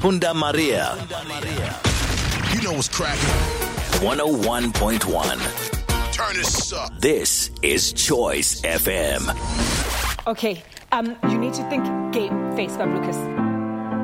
Punda Maria. You know what's cracking. 101.1. Turn this up. This is Choice FM. Okay, you need to think game face, Lucas.